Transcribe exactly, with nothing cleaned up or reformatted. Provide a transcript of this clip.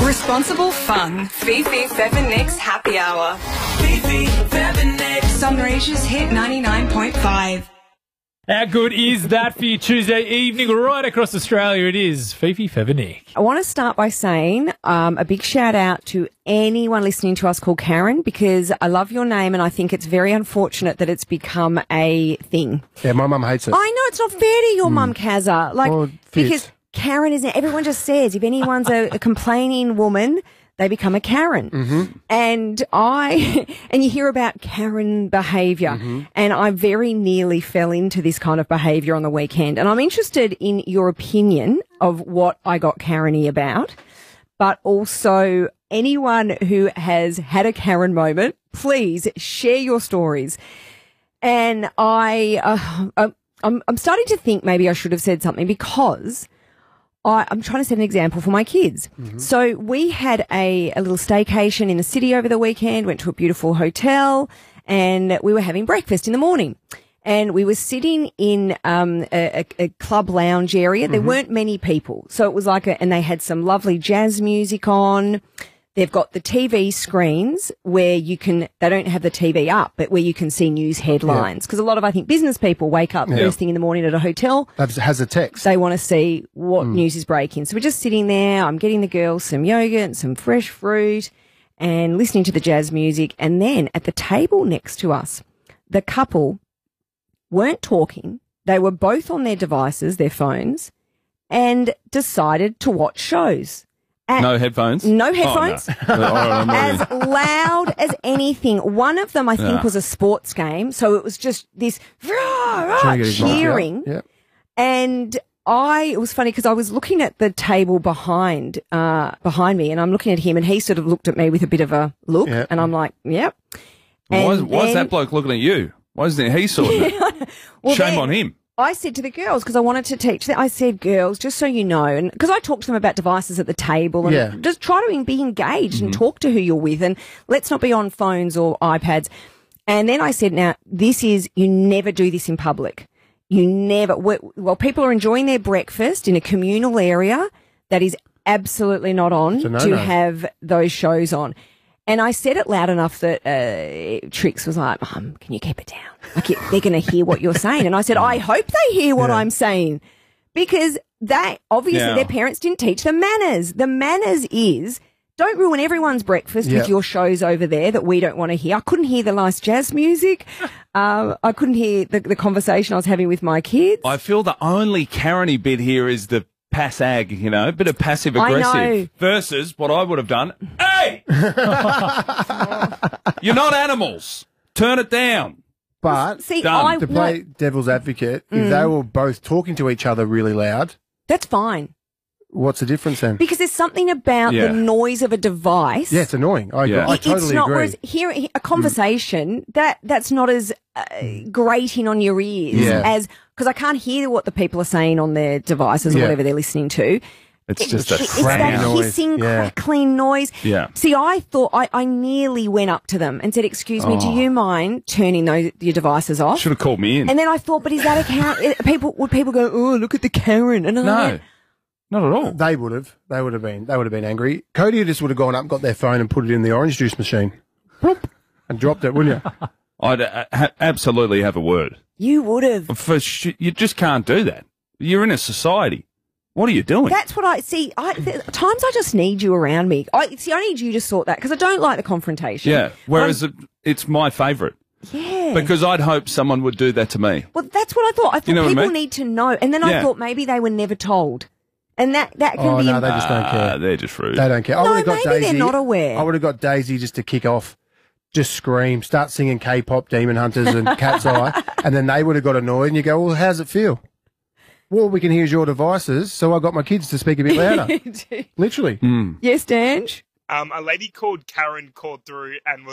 Responsible fun. Fifi Fevinix Happy Hour. Fifi Fevinix. Sunraysia's Hit ninety-nine point five. How good is that for your Tuesday evening right across Australia? It is Fifi Fevinix. I want to start by saying um, a big shout out to anyone listening to us called Karen, because I love your name and I think it's very unfortunate that it's become a thing. Yeah, my mum hates it. I know it's not fair to your mm. mum, Kazza. Like, well, because Karen isn't, everyone just says if anyone's a, a complaining woman, they become a Karen. Mm-hmm. And I, and you hear about Karen behaviour, mm-hmm. and I very nearly fell into this kind of behaviour on the weekend. And I'm interested in your opinion of what I got Karen-y about, but also anyone who has had a Karen moment, please share your stories. And I, uh, I'm, I'm starting to think maybe I should have said something, because I, I'm trying to set an example for my kids. Mm-hmm. So we had a, a little staycation in the city over the weekend, went to a beautiful hotel, and we were having breakfast in the morning. And we were sitting in um, a, a, a club lounge area. There mm-hmm. weren't many people. So it was like a, and they had some lovely jazz music on. They've got the T V screens where you can, they don't have the T V up, but where you can see news headlines. Because yeah. a lot of, I think, business people wake up yeah. first thing in the morning at a hotel. That has a text. They want to see what mm. news is breaking. So we're just sitting there. I'm getting the girls some yogurt and some fresh fruit and listening to the jazz music. And then at the table next to us, the couple weren't talking. They were both on their devices, their phones, and decided to watch shows. At, no headphones? No headphones. Oh, no. As loud as anything. One of them, I think, yeah. was a sports game. So it was just this rah, rah, cheering. Yeah. And I, it was funny because I was looking at the table behind, uh, behind me, and I'm looking at him, and he sort of looked at me with a bit of a look. Yeah. And I'm like, yep. And why is, why is that bloke looking at you? Why isn't he sorting it? Well, Shame then, on him. I said to the girls, because I wanted to teach them, I said, girls, just so you know, and because I talked to them about devices at the table, and yeah. just try to be engaged mm-hmm. and talk to who you're with, and let's not be on phones or iPads. And then I said, now, this is, you never do this in public. You never, well, people are enjoying their breakfast in a communal area, that is absolutely not on no-no. to have those shows on. And I said it loud enough that uh, Trix was like, Mum, can you keep it down? Like, they're going to hear what you're saying. And I said, I hope they hear what yeah. I'm saying, because they, obviously yeah. their parents didn't teach them manners. The manners is, don't ruin everyone's breakfast yeah. with your shows over there that we don't want to hear. I couldn't hear the nice jazz music. um, I couldn't hear the, the conversation I was having with my kids. I feel the only Karen-y bit here is the pass-ag, you know, a bit of passive-aggressive versus what I would have done. Hey! You're not animals. Turn it down. But See, Done. I, to play no, devil's advocate, mm. if they were both talking to each other really loud, that's fine. What's the difference then? Because there's something about yeah. the noise of a device. Yeah, it's annoying. I, yeah. I totally it's not, agree. Whereas here, a conversation, mm. that that's not as uh, grating on your ears yeah. as, because I can't hear what the people are saying on their devices or yeah. whatever they're listening to. It's It- just a it- It's that noise. hissing, Yeah. crackling noise. Yeah. See, I thought, I, I nearly went up to them and said, excuse me, do Oh. you mind turning those your devices off? Should have called me in. And then I thought, but is that a Karen? people, would people go, oh, look at the Karen? And I'm no, like, not at all. They would have. They would have been. They would have been angry. Cody just would have gone up, got their phone, and put it in the orange juice machine, and dropped it, wouldn't you? I'd uh, ha- absolutely have a word. you would have. For sh- you just can't do that. You're in a society. What are you doing? That's what I see. I, th- times I just need you around me. I see. I need you to sort that, because I don't like the confrontation. Yeah. Whereas it, it's my favourite. Yeah. Because I'd hope someone would do that to me. Well, that's what I thought. I thought You know what I people mean? need to know, and then I Yeah. thought maybe they were never told, and that that can Oh be. no, im- they just don't Ah, care. they're just rude. They don't care. I No, would have got maybe they're Daisy. not aware. I would have got Daisy just to kick off, just scream, start singing K-pop, Demon Hunters, and Cat's Eye, and then they would have got annoyed. And you go, well, how's it feel? Well, we can hear your devices, so I got my kids to speak a bit louder. Literally. Mm. Yes, Dange? Um, a lady called Karen called through and was